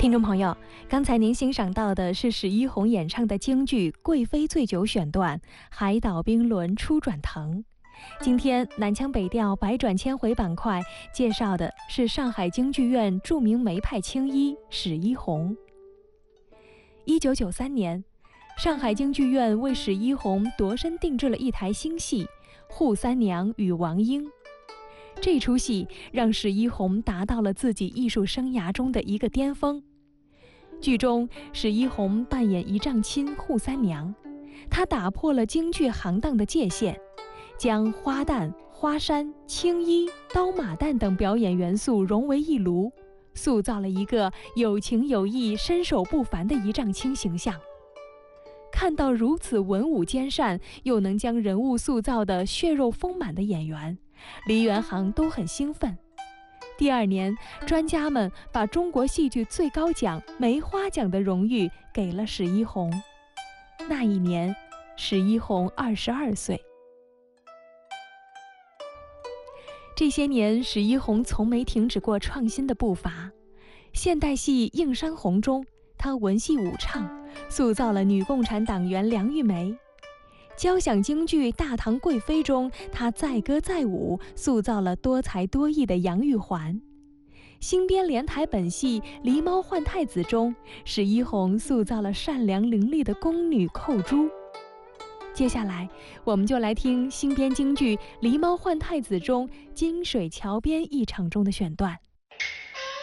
听众朋友，刚才您欣赏到的是史一红演唱的京剧《贵妃醉酒》选段《海岛冰轮初转腾》。今天南腔北调百转千回板块介绍的是上海京剧院著名梅派青衣史一红。1993年，上海京剧院为史一红度身定制了一台新戏《扈三娘与王英》。这出戏让史一红达到了自己艺术生涯中的一个巅峰。剧中，史一红扮演一丈青扈三娘，她打破了京剧行当的界限，将花旦、花山、青衣、刀马旦等表演元素融为一炉，塑造了一个有情有义、身手不凡的一丈青形象。看到如此文武兼善，又能将人物塑造的血肉丰满的演员，梨园行都很兴奋。第二年，专家们把中国戏剧最高奖梅花奖的荣誉给了史一红。那一年，史一红22岁。这些年，史一红从没停止过创新的步伐。现代戏《映山红》中，他文戏武唱，塑造了女共产党员梁玉梅；交响京剧《大唐贵妃》中，他载歌载舞，塑造了多才多艺的杨玉环；新编连台本戏《狸猫换太子》中，史一红塑造了善良伶俐的宫女寇珠。接下来，我们就来听新编京剧《狸猫换太子》中金水桥边一场中的选段。